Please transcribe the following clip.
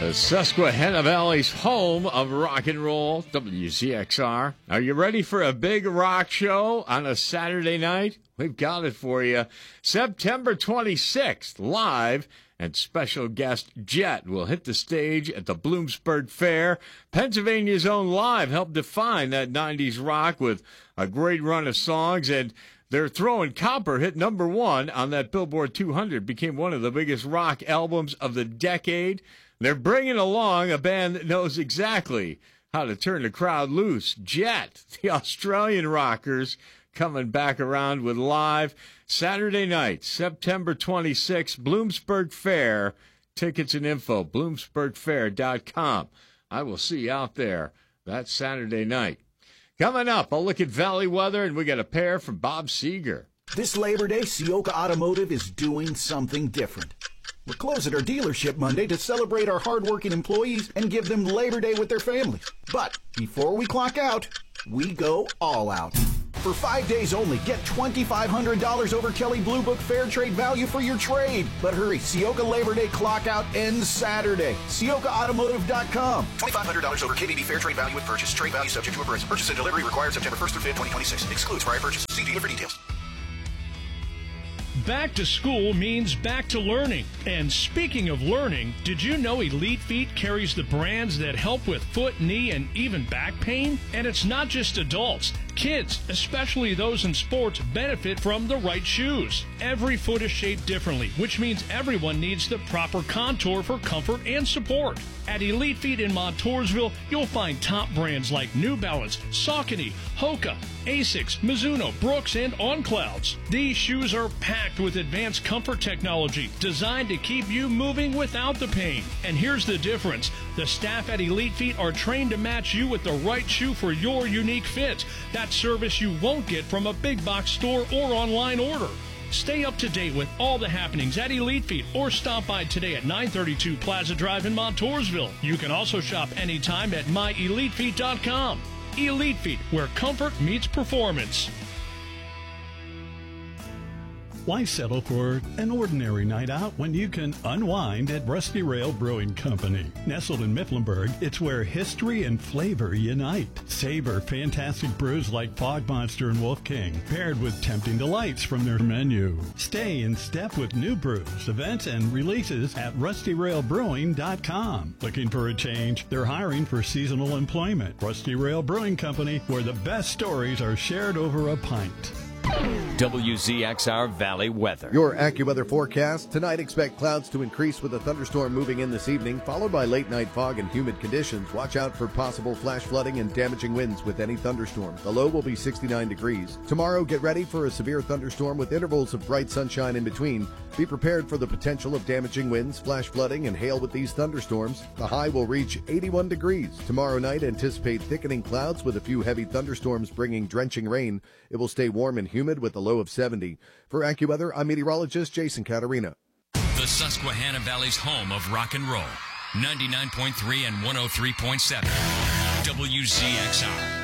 The Susquehanna Valley's home of rock and roll, WZXR. Are you ready for a big rock show on a Saturday night? We've got it for you. September 26th, live, and special guest Jet will hit the stage at the Bloomsburg Fair. Pennsylvania's own Live helped define that 90s rock with a great run of songs, and their Throwin' Copper hit number one on that Billboard 200, became one of the biggest rock albums of the decade. They're bringing along a band that knows exactly how to turn the crowd loose. Jet, the Australian rockers, coming back around with Live Saturday night, September 26th, Bloomsburg Fair. Tickets and info, bloomsburgfair.com. I will see you out there that Saturday night. Coming up, I'll look at Valley weather, and we got a pair from Bob Seger. This Labor Day, Ciocca Automotive is doing something different. We're closing our dealership Monday to celebrate our hardworking employees and give them Labor Day with their families. But before we clock out, we go all out. For 5 days only, get $2,500 over Kelley Blue Book Fair Trade value for your trade. But hurry, Ciocca Labor Day clock out ends Saturday. CioccaAutomotive.com. $2,500 over KBB Fair Trade value with purchase. Trade value subject to appraisal. Purchase and delivery required September 1st through 5th, 2026. Excludes prior purchase. See dealer for details. Back to school means back to learning. And speaking of learning, did you know Elite Feet carries the brands that help with foot, knee, and even back pain? And it's not just adults. Kids, especially those in sports, benefit from the right shoes. Every foot is shaped differently, which means everyone needs the proper contour for comfort and support. At Elite Feet in Montoursville, you'll find top brands like New Balance, Saucony, Hoka, Asics, Mizuno, Brooks, and On Clouds. These shoes are packed with advanced comfort technology designed to keep you moving without the pain. And here's the difference. The staff at Elite Feet are trained to match you with the right shoe for your unique fit. That service you won't get from a big box store or online order. Stay up to date with all the happenings at Elite Feet or stop by today at 932 Plaza Drive in Montoursville. You can also shop anytime at myelitefeet.com. Elite Feet, where comfort meets performance. Why settle for an ordinary night out when you can unwind at Rusty Rail Brewing Company? Nestled in Mifflinburg, it's where history and flavor unite. Savor fantastic brews like Fog Monster and Wolf King, paired with tempting delights from their menu. Stay in step with new brews, events, and releases at rustyrailbrewing.com. Looking for a change? They're hiring for seasonal employment. Rusty Rail Brewing Company, where the best stories are shared over a pint. WZXR Valley weather. Your AccuWeather forecast. Tonight, expect clouds to increase with a thunderstorm moving in this evening, followed by late-night fog and humid conditions. Watch out for possible flash flooding and damaging winds with any thunderstorm. The low will be 69 degrees. Tomorrow, get ready for a severe thunderstorm with intervals of bright sunshine in between. Be prepared for the potential of damaging winds, flash flooding, and hail with these thunderstorms. The high will reach 81 degrees. Tomorrow night, anticipate thickening clouds with a few heavy thunderstorms bringing drenching rain. It will stay warm and humid with a low of 70. For AccuWeather, I'm meteorologist Jason Caterina. The Susquehanna Valley's home of rock and roll. 99.3 and 103.7. WZXR.